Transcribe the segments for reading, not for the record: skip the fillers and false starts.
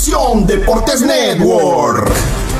Univisión Deportes Network.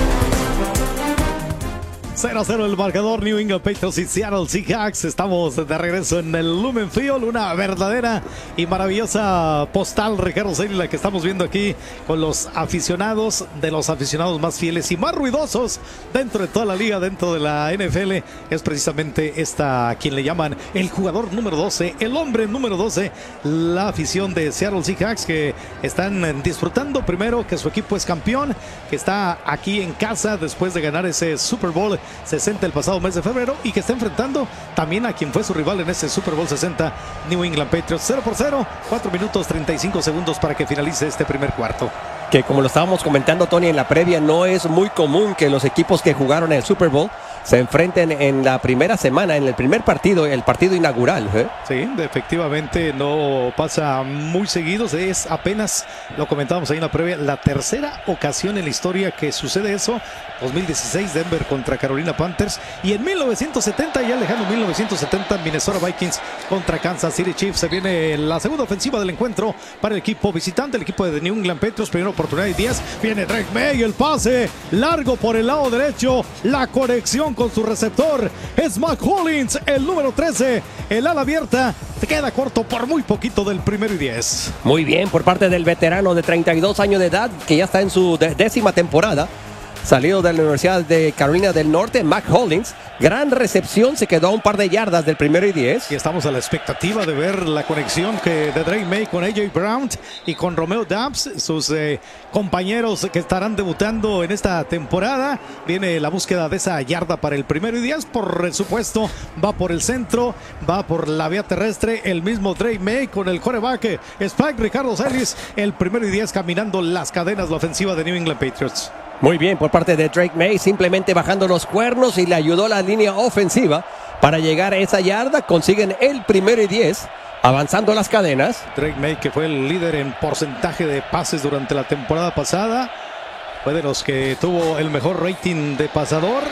0-0 el marcador, New England Patriots y Seattle Seahawks. Estamos de regreso en el Lumen Field, una verdadera y maravillosa postal, Ricardo Celis, la que estamos viendo aquí con los aficionados, de los aficionados más fieles y más ruidosos dentro de toda la liga, dentro de la NFL. Es precisamente esta a quien le llaman el jugador número 12, el hombre número 12, la afición de Seattle Seahawks, que están disfrutando primero que su equipo es campeón, que está aquí en casa después de ganar ese Super Bowl 60 el pasado mes de febrero, y que está enfrentando también a quien fue su rival en ese Super Bowl 60, New England Patriots. 0-0, 4 minutos 35 segundos para que finalice este primer cuarto. Que como lo estábamos comentando, Tony, en la previa, no es muy común que los equipos que jugaron el Super Bowl se enfrenten en la primera semana, en el primer partido, el partido inaugural. Sí, efectivamente no pasa muy seguido. Es apenas, lo comentábamos ahí en la previa, la tercera ocasión en la historia que sucede eso. 2016, Denver contra Carolina Panthers, y en 1970, ya lejano 1970, Minnesota Vikings contra Kansas City Chiefs. Se viene la segunda ofensiva del encuentro para el equipo visitante, el equipo de New England Patriots. Primera oportunidad y 10, viene Drake May, el pase largo por el lado derecho, la conexión con su receptor es Mac Hollins, el número 13, el ala abierta, se queda corto por muy poquito del primero y 10. Muy bien por parte del veterano de 32 años de edad, que ya está en su 10ª temporada, salido de la Universidad de Carolina del Norte, Mac Hollins. Gran recepción, se quedó a un par de yardas del primero y 10. Y estamos a la expectativa de ver la conexión de Drake May con AJ Brown y con Romeo Doubs, sus compañeros que estarán debutando en esta temporada. Viene la búsqueda de esa yarda para el primero y 10. Por supuesto, va por el centro, va por la vía terrestre. El mismo Drake May con el quarterback Spike Ricardo Celis. El primero y 10 caminando las cadenas, la ofensiva de New England Patriots. Muy bien por parte de Drake May, simplemente bajando los cuernos, y le ayudó la línea ofensiva para llegar a esa yarda. Consiguen el primero y 10, avanzando las cadenas. Drake May, que fue el líder en porcentaje de pases durante la temporada pasada, fue de los que tuvo el mejor rating de pasador.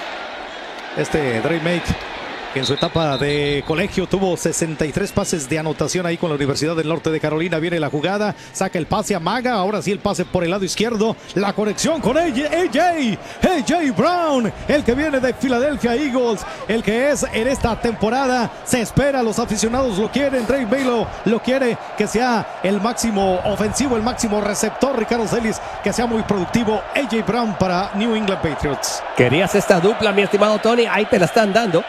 Drake May, que en su etapa de colegio tuvo 63 pases de anotación ahí con la Universidad del Norte de Carolina. Viene la jugada, saca el pase a Maga, ahora sí el pase por el lado izquierdo, la conexión con AJ Brown, el que viene de Philadelphia Eagles, el que es en esta temporada, se espera, los aficionados lo quieren, Drake May lo quiere, que sea el máximo ofensivo, el máximo receptor, Ricardo Celis, que sea muy productivo AJ Brown para New England Patriots. Querías esta dupla, mi estimado Tony, ahí te la están dando.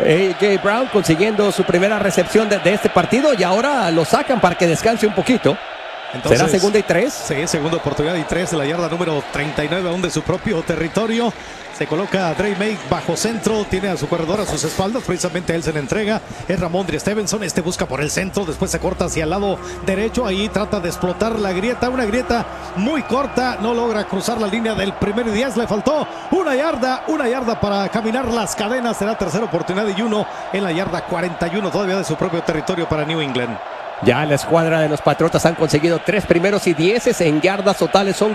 AJ Brown consiguiendo su primera recepción de este partido, y ahora lo sacan para que descanse un poquito. Entonces, ¿será segunda y 3? Sí, segunda oportunidad y 3, la yarda número 39 aún de su propio territorio. Se coloca a Drake May bajo centro, tiene a su corredor a sus espaldas, precisamente él se le entrega, es Ramondre Stevenson, busca por el centro, después se corta hacia el lado derecho, ahí trata de explotar la grieta, una grieta muy corta, no logra cruzar la línea del primero y 10, le faltó una yarda para caminar las cadenas. Será tercera oportunidad y 1 en la yarda 41 todavía de su propio territorio para New England. Ya la escuadra de los Patriotas han conseguido 3 primeros y 10, en yardas totales son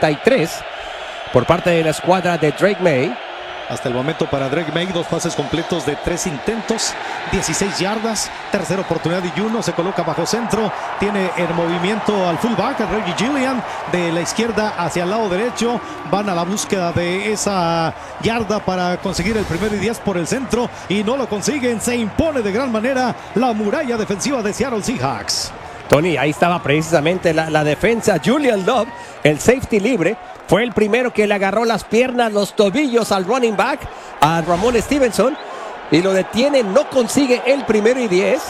43 por parte de la escuadra de Drake May. Hasta el momento para Drake May, 2 pases completos de 3 intentos, 16 yardas, tercera oportunidad y 1, se coloca bajo centro, tiene el movimiento al fullback, Reggie Gillian, de la izquierda hacia el lado derecho, van a la búsqueda de esa yarda para conseguir el primero y 10 por el centro, y no lo consiguen, se impone de gran manera la muralla defensiva de Seattle Seahawks. Tony, ahí estaba precisamente la defensa. Julian Love, el safety libre, fue el primero que le agarró las piernas, los tobillos al running back, a Ramon Stevenson, y lo detiene, no consigue el primero y 10.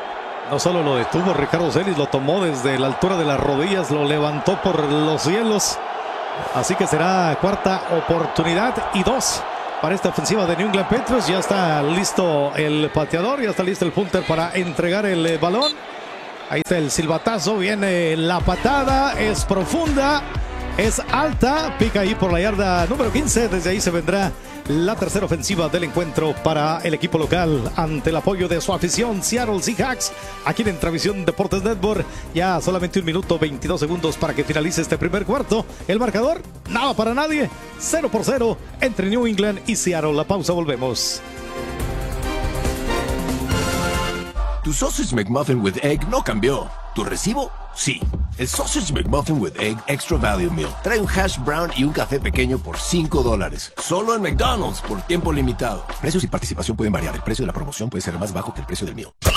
No solo lo detuvo Ricardo Celis, lo tomó desde la altura de las rodillas, lo levantó por los cielos. Así que será cuarta oportunidad y 2 para esta ofensiva de New England Patriots. Ya está listo el pateador, ya está listo el punter para entregar el balón. Ahí está el silbatazo, viene la patada, es profunda, es alta, pica ahí por la yarda número 15. Desde ahí se vendrá la tercera ofensiva del encuentro para el equipo local ante el apoyo de su afición Seattle Seahawks. Aquí en Intravisión Deportes Network, ya solamente 1 minuto 22 segundos para que finalice este primer cuarto. El marcador, nada para nadie, 0-0 entre New England y Seattle. La pausa, volvemos. Tu Sausage McMuffin with Egg no cambió. Tu recibo Sí, el Sausage McMuffin with Egg Extra Value Meal. Trae un hash brown y un café pequeño por $5. Solo en McDonald's por tiempo limitado. Precios y participación pueden variar. El precio de la promoción puede ser más bajo que el precio del meal.